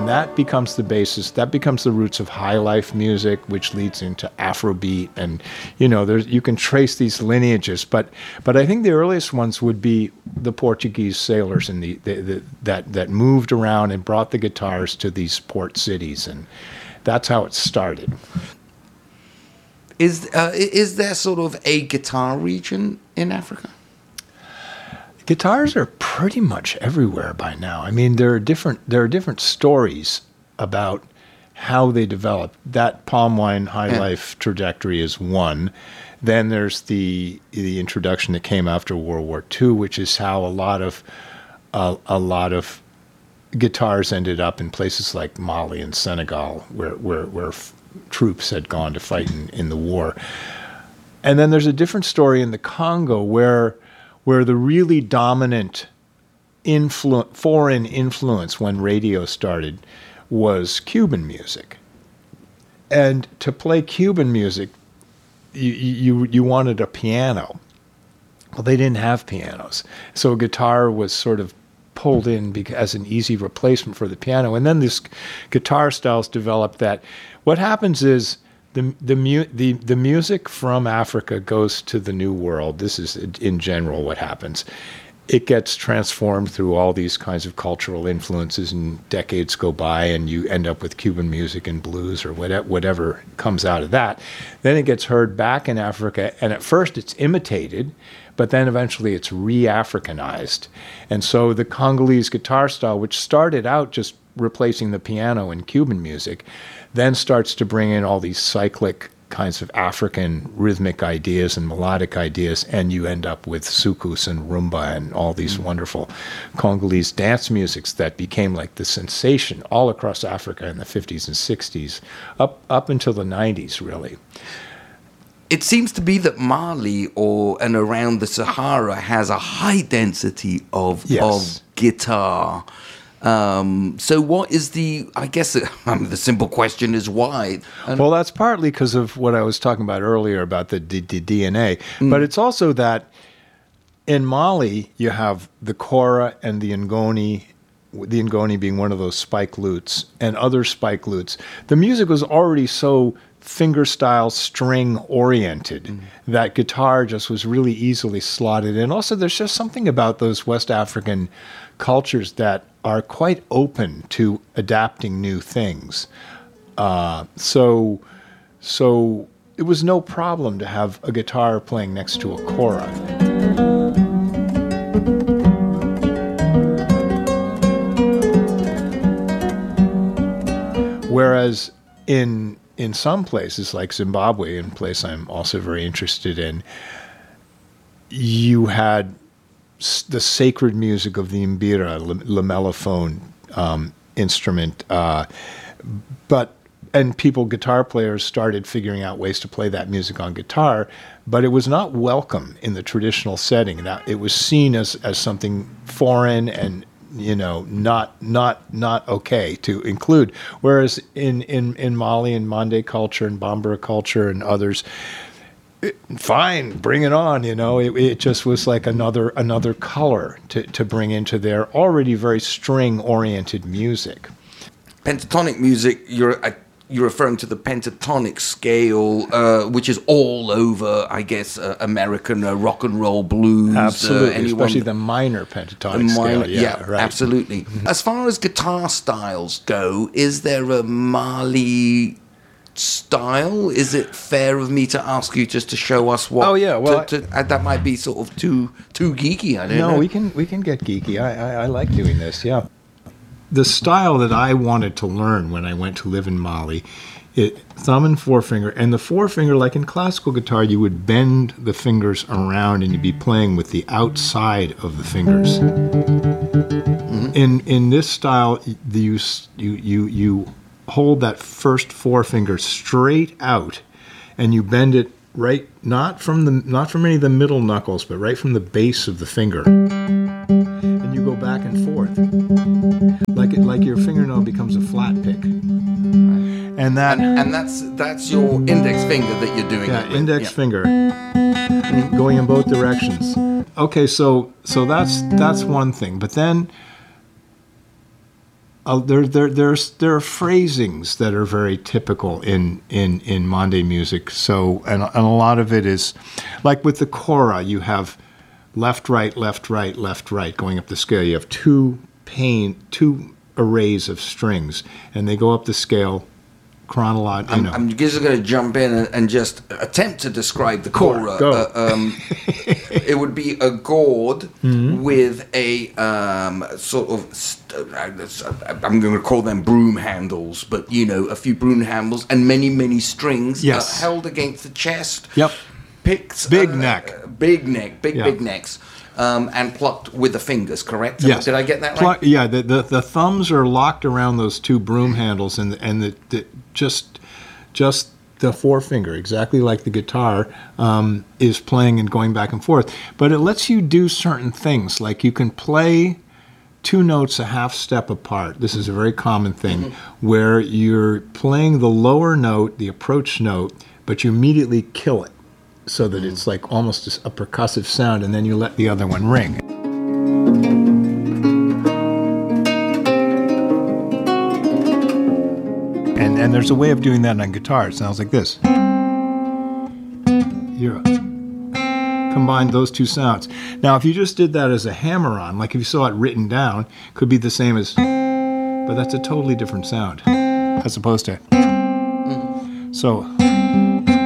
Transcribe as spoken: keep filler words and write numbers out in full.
and that becomes the basis, that becomes the roots of high life music, which leads into Afrobeat, and you know, there's, you can trace these lineages, but but I think the earliest ones would be the Portuguese sailors and the, the, the that that moved around and brought the guitars to these port cities, and that's how it started. Is uh, is there sort of a guitar region in Africa? Guitars are pretty much everywhere by now. I mean, there are different there are different stories about how they developed. That palm wine high Yeah. life trajectory is one. Then there's the the introduction that came after World War Two, which is how a lot of uh, a lot of guitars ended up in places like Mali and Senegal, where where where f- troops had gone to fight in, in the war. And then there's a different story in the Congo where where the really dominant influ- foreign influence when radio started was Cuban music. And to play Cuban music, you, you, you wanted a piano. Well, they didn't have pianos. So a guitar was sort of pulled in bec- as an easy replacement for the piano. And then this guitar styles developed that. What happens is The the, mu- the the music from Africa goes to the New World. This is in general what happens. It gets transformed through all these kinds of cultural influences, and decades go by, and you end up with Cuban music and blues or whatever, whatever comes out of that. Then it gets heard back in Africa, and at first it's imitated, but then eventually it's re-Africanized. And so the Congolese guitar style, which started out just replacing the piano in Cuban music, then starts to bring in all these cyclic kinds of African rhythmic ideas and melodic ideas, and you end up with soukous and rumba and all these mm. wonderful Congolese dance musics that became like the sensation all across Africa in the fifties and sixties, up up until the nineties, really. It seems to be that Mali or and around the Sahara has a high density of Yes. of guitar. Um, so what is the, I guess, I mean, the simple question is why? And well, that's partly because of what I was talking about earlier about the, the, the D N A, mm. but it's also that in Mali, you have the kora and the ngoni, the ngoni being one of those spike lutes and other spike lutes. The music was already so fingerstyle string oriented mm. that guitar just was really easily slotted in. Also, there's just something about those West African cultures that are quite open to adapting new things. Uh, so, so it was no problem to have a guitar playing next to a kora. Whereas in in some places like Zimbabwe, a place I'm also very interested in, you had the sacred music of the mbira, lamellophone um, instrument, uh, but and people, guitar players, started figuring out ways to play that music on guitar, but it was not welcome in the traditional setting. Now, it was seen as as something foreign and, you know, not not not okay to include. Whereas in in in Mali and Mande culture and Bambara culture and others, fine, bring it on, you know. It, it just was like another another color to, to bring into their already very string-oriented music. Pentatonic music, you're uh, you're referring to the pentatonic scale, uh, which is all over, I guess, uh, American uh, rock and roll blues. Absolutely, uh, anyone, especially the minor pentatonic the minor, scale. Yeah, yeah, right. Absolutely. Mm-hmm. As far as guitar styles go, is there a Mali style? Is it fair of me to ask you just to show us what? Oh yeah, well to, to, uh, that might be sort of too too geeky. I don't no, know. No, we can we can get geeky. I, I I like doing this. Yeah, the style that I wanted to learn when I went to live in Mali, it thumb and forefinger, and the forefinger, like in classical guitar, you would bend the fingers around and you'd be playing with the outside of the fingers. Mm-hmm. In in this style, the you you you you. hold that first forefinger straight out, and you bend it right, not from the not from any of the middle knuckles, but right from the base of the finger, and you go back and forth, like it, like your fingernail becomes a flat pick, and that and, and that's that's your index finger that you're doing. Yeah, it with. index yeah. finger, going in both directions. Okay, so so that's that's one thing, but then uh, there, there, there's there are phrasings that are very typical in in in Mande music. So, and and a lot of it is, like with the kora, you have left, right, left, right, left, right, going up the scale. You have two pane, two arrays of strings, and they go up the scale chronologically. You know. I'm, I'm just going to jump in and, and just attempt to describe the kora. Go. Uh, um, it would be a gourd Mm-hmm. with a um, sort of, st- I'm going to call them broom handles, but you know, a few broom handles and many, many strings Yes. uh, held against the chest. Yep. Picked, Big uh, neck. uh, big neck, big, Yeah. big necks. Um, and plucked with the fingers, correct? Yes. Did I get that Pl- right? Yeah, the, the the thumbs are locked around those two broom handles, and and the, the just just the forefinger, exactly like the guitar, um, is playing and going back and forth. But it lets you do certain things, like you can play two notes a half step apart. This is a very common thing, mm-hmm. where you're playing the lower note, the approach note, but you immediately kill it, so that it's like almost a percussive sound, and then you let the other one ring. And and there's a way of doing that on guitar. It sounds like this. You combine those two sounds. Now, if you just did that as a hammer-on, like if you saw it written down, it could be the same as, but that's a totally different sound, as opposed to. So.